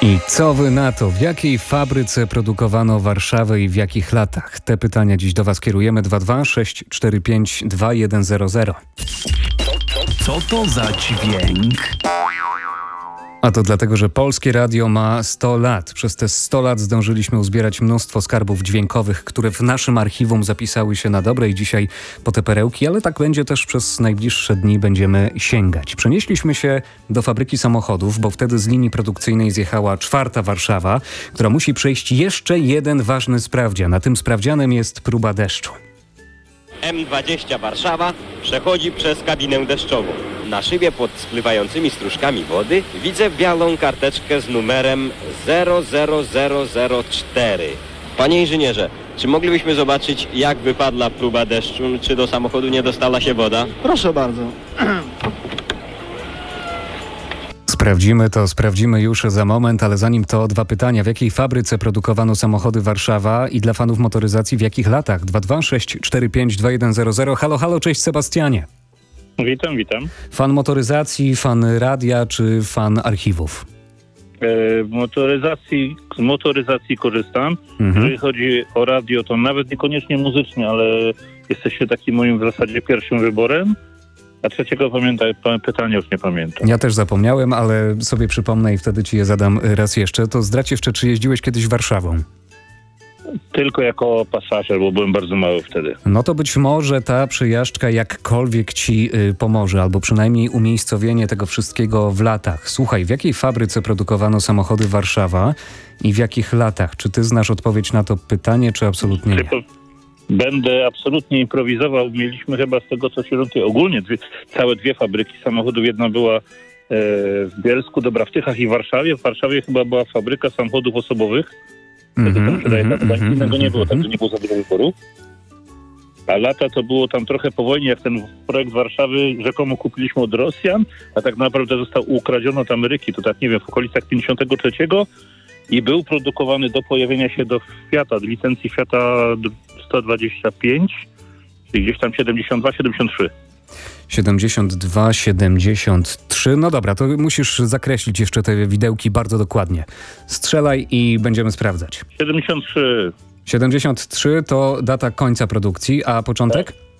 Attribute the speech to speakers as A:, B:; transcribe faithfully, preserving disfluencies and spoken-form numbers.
A: I co wy na to? W jakiej fabryce produkowano Warszawę i w jakich latach? Te pytania dziś do Was kierujemy. dwa dwa sześć cztery pięć dwa jeden zero zero.
B: Co to za dźwięk?
A: A to dlatego, że Polskie Radio ma sto lat. Przez te sto lat zdążyliśmy uzbierać mnóstwo skarbów dźwiękowych, które w naszym archiwum zapisały się na dobre i dzisiaj po te perełki, ale tak będzie też przez najbliższe dni, będziemy sięgać. Przenieśliśmy się do fabryki samochodów, bo wtedy z linii produkcyjnej zjechała czwarta Warszawa, która musi przejść jeszcze jeden ważny sprawdzian. A tym sprawdzianem jest próba deszczu.
C: M dwadzieścia Warszawa przechodzi przez kabinę deszczową. Na szybie pod spływającymi stróżkami wody widzę białą karteczkę z numerem zero zero zero zero cztery. Panie inżynierze, czy moglibyśmy zobaczyć, jak wypadła próba deszczu? Czy do samochodu nie dostała się woda?
D: Proszę bardzo.
A: Sprawdzimy to, sprawdzimy już za moment, ale zanim to dwa pytania. W jakiej fabryce produkowano samochody Warszawa i dla fanów motoryzacji w jakich latach? dwa dwa sześć cztery pięć dwa jeden zero zero. Halo, halo, cześć Sebastianie.
E: Witam, witam.
A: Fan motoryzacji, fan radia czy fan archiwów?
E: E, motoryzacji, z motoryzacji korzystam.
A: Mhm.
E: Jeżeli chodzi o radio, to nawet niekoniecznie muzycznie, ale jesteście takim moim w zasadzie pierwszym wyborem. A trzeciego pamięta, pytania już nie pamiętam.
A: Ja też zapomniałem, ale sobie przypomnę i wtedy ci je zadam raz jeszcze. To zdradź jeszcze, czy jeździłeś kiedyś Warszawą?
E: Tylko jako pasażer, bo byłem bardzo mały wtedy.
A: No to być może ta przejażdżka jakkolwiek ci y, pomoże, albo przynajmniej umiejscowienie tego wszystkiego w latach. Słuchaj, w jakiej fabryce produkowano samochody Warszawa i w jakich latach? Czy ty znasz odpowiedź na to pytanie, czy absolutnie nie?
E: Będę absolutnie improwizował. Mieliśmy chyba z tego, co się orientuję, ogólnie dwie, całe dwie fabryki samochodów. Jedna była e, w Bielsku, dobra, w Tychach i w Warszawie. W Warszawie chyba była fabryka samochodów osobowych. Wtedy
A: Mm-hmm,
E: tam sprzedaje
A: mm-hmm,
E: mm-hmm, innego nie było,
A: mm-hmm.
E: także nie było za dużo wyboru. A lata to było tam trochę po wojnie, jak ten projekt Warszawy rzekomo kupiliśmy od Rosjan, a tak naprawdę został ukradziony od Ameryki. To tak, nie wiem, w okolicach pięćdziesiątego trzeciego i był produkowany do pojawienia się do Fiata, do licencji Fiata sto dwadzieścia pięć, czyli gdzieś tam siedemdziesiąt dwa siedemdziesiąt trzy.
A: siedemdziesiąt dwa siedemdziesiąt trzy. No dobra, to musisz zakreślić jeszcze te widełki bardzo dokładnie. Strzelaj i będziemy sprawdzać.
E: siedemdziesiąt trzy.
A: siedemdziesiąt trzy to data końca produkcji, a początek?